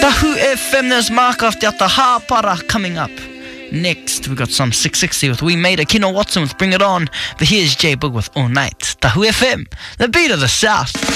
Tahu FM, there's Mark off the Hapara coming up. Next, we got some 660 with We Made a Kino Watson with Bring It On. But here's J Boog with All Night. Tahu FM, the beat of the South.